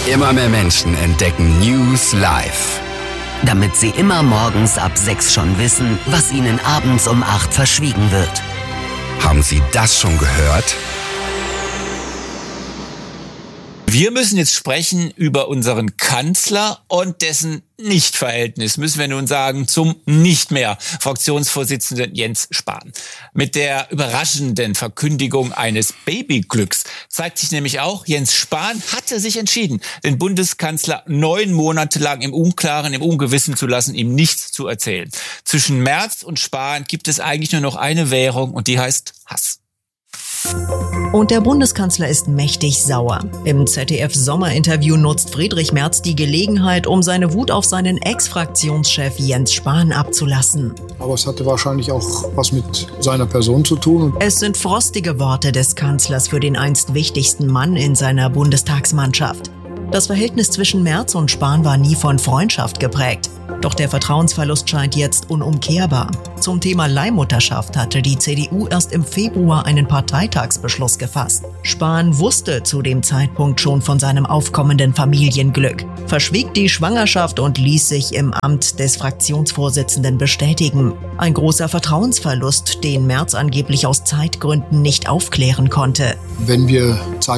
Immer mehr Menschen entdecken News live. Damit sie immer morgens ab 6 schon wissen, was ihnen abends um 8 verschwiegen wird. Haben Sie das schon gehört? Wir müssen jetzt sprechen über unseren Kanzler und dessen Nichtverhältnis, müssen wir nun sagen, zum nicht mehr Fraktionsvorsitzenden Jens Spahn. Mit der überraschenden Verkündigung eines Babyglücks zeigt sich nämlich auch, Jens Spahn hatte sich entschieden, den Bundeskanzler 9 Monate lang im Unklaren, im Ungewissen zu lassen, ihm nichts zu erzählen. Zwischen Merz und Spahn gibt es eigentlich nur noch eine Währung und die heißt Hass. Und der Bundeskanzler ist mächtig sauer. Im ZDF-Sommerinterview nutzt Friedrich Merz die Gelegenheit, um seine Wut auf seinen Ex-Fraktionschef Jens Spahn abzulassen. Aber es hatte wahrscheinlich auch was mit seiner Person zu tun. Es sind frostige Worte des Kanzlers für den einst wichtigsten Mann in seiner Bundestagsmannschaft. Das Verhältnis zwischen Merz und Spahn war nie von Freundschaft geprägt. Doch der Vertrauensverlust scheint jetzt unumkehrbar. Zum Thema Leihmutterschaft hatte die CDU erst im Februar einen Parteitagsbeschluss gefasst. Spahn wusste zu dem Zeitpunkt schon von seinem aufkommenden Familienglück, verschwieg die Schwangerschaft und ließ sich im Amt des Fraktionsvorsitzenden bestätigen. Ein großer Vertrauensverlust, den Merz angeblich aus Zeitgründen nicht aufklären konnte. Wenn wir